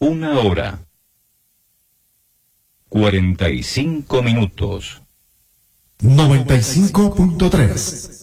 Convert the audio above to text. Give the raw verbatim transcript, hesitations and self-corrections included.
Una hora. Cuarenta y cinco minutos. noventa y cinco punto tres.